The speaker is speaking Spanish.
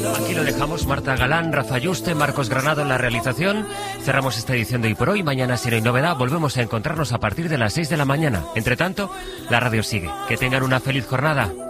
Aquí lo dejamos, Marta Galán, Rafa Yuste, Marcos Granado en la realización. Cerramos esta edición de Hoy por Hoy. Mañana, si no hay novedad, volvemos a encontrarnos a partir de las 6 de la mañana. Entre tanto, la radio sigue. Que tengan una feliz jornada.